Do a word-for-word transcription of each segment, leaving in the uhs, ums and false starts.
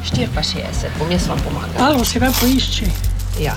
štiri pa šestdeset, bom jaz vam pomagala. Alo, se ga poišči. Ja.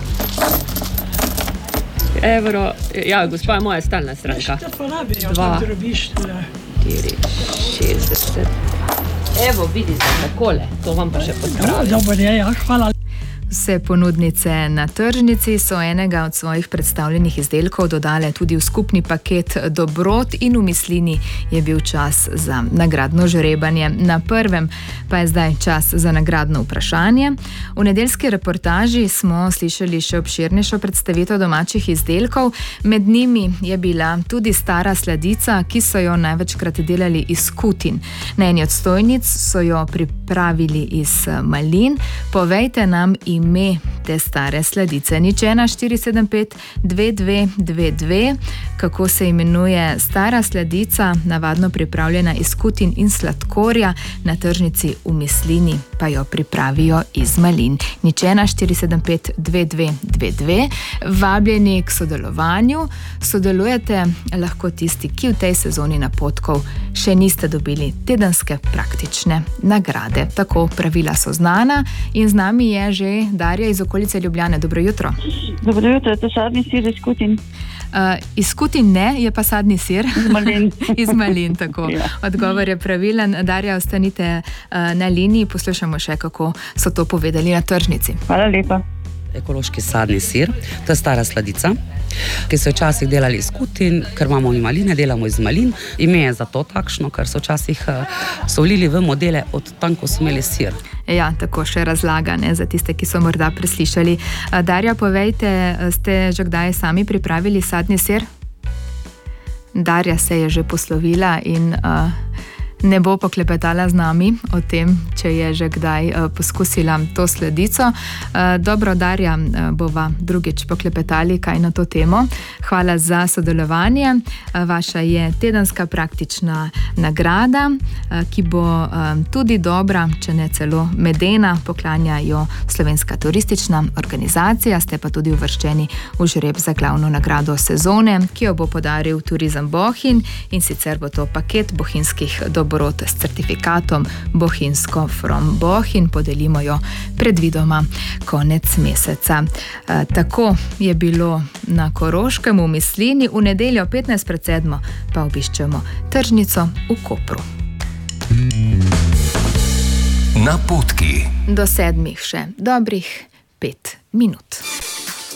Evro, ja, gospa je moja stalna stranka. Što porabijo, Dva. da drobiš tule? štiri, šestdeset. Evo, vidite, takole, to vam pa še podpravim. Dobro je, ja, hvala. Vse ponudnice na tržnici so enega od svojih predstavljenih izdelkov dodale tudi v skupni paket dobrot in v mislini je bil čas za nagradno žrebanje. Na prvem pa je zdaj čas za nagradno vprašanje. V nedeljski reportaži smo slišali še obširnejšo predstavitev domačih izdelkov. Med njimi je bila tudi stara sladica, ki so jo največkrat delali iz kutin. Na eni od stojnic so jo pripravili iz malin. Povejte nam ime te stare sladice. Nič ena štiri sedem pet dve dve dve dve. Kako se imenuje stara sladica, navadno pripravljena iz kutin in sladkorja, na tržnici v Mislini pa jo pripravijo iz malin. Nič ena štiri sedem pet dve dve dve dve. Vabljeni k sodelovanju. Sodelujete lahko tisti, ki v tej sezoni napotkov še niste dobili tedenske praktične nagrade. Tako pravila so znana in z nami je že Darja iz okolice Ljubljane. Dobro jutro. Dobro jutro, to sadni sir iz kutin. Uh, iz kutin ne, je pa sadni sir. Iz malin. Iz malin, tako. Ja. Odgovor je pravilen. Darja, ostanite uh, na liniji, poslušamo še, kako so to povedali na tržnici. Hvala lepa. Ekološki sadni sir, to je stara sladica, ki so jo včasih delali iz kutin, ker imamo mi maline, delamo iz malin. Ime je zato takšno, ker so včasih so vlili v modele od tam, ko so imeli sir. Ja, tako še razlaga, ne, za tiste, ki so morda preslišali. Darja, povejte, ste že kdaj sami pripravili sadni sir? Darja se je že poslovila in uh, ne bo poklepetala z nami o tem, če je že kdaj uh, poskusila to sladico. Uh, dobro, Darja, uh, bova drugič poklepetali kaj na to temo. Hvala za sodelovanje. Uh, vaša je tedenska praktična nagrada, uh, ki bo uh, tudi dobra, če ne celo medena, poklanja jo Slovenska turistična organizacija. Ste pa tudi uvrščeni v žreb za glavno nagrado sezone, ki jo bo podaril Turizem Bohinj, in sicer bo to paket bohinjskih dobrot s certifikatom Bohinjsko from Bohinj. Podelimo jo predvidoma konec meseca. E, tako je bilo na Koroškem v Mislini. V nedeljo petnajst pred sedmo pa obiščemo tržnico v Kopru. Napotki. Do sedmih še dobrih pet minut.